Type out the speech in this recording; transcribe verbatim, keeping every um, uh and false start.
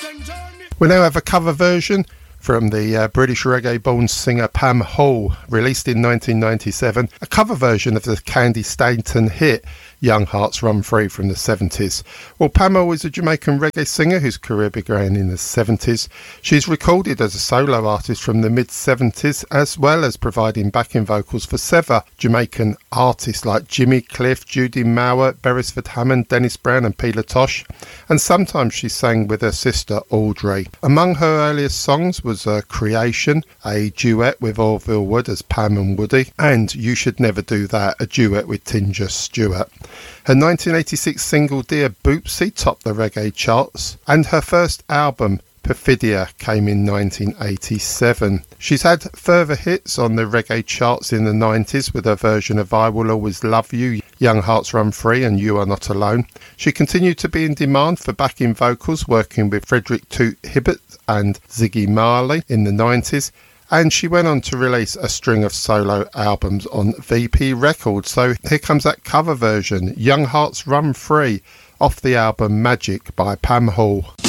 We now have a cover version from the uh, British reggae-born singer Pam Hall, released in nineteen ninety-seven, a cover version of the Candy Stainton hit Young Hearts Run Free from the seventies. Well, Pam Hall is a Jamaican reggae singer whose career began in the seventies. She's recorded as a solo artist from the mid-seventies, as well as providing backing vocals for several Jamaican artists like Jimmy Cliff, Judy Mowat, Beresford Hammond, Dennis Brown and Pila Tosh, and sometimes she sang with her sister Audrey. Among her earliest songs was uh, Creation, a duet with Orville Wood as Pam and Woody, and You Should Never Do That, a duet with Tinger Stewart. Her nineteen eighty-six single Dear Boopsie topped the reggae charts, and her first album Perfidia came in nineteen eighty-seven. She's had further hits on the reggae charts in the nineties with her version of I Will Always Love You, Young Hearts Run Free and You Are Not Alone. She continued to be in demand for backing vocals, working with Frederick Toot Hibbert and Ziggy Marley in the nineties, and she went on to release a string of solo albums on V P Records. So here comes that cover version, Young Hearts Run Free, off the album Magic by Pam Hall.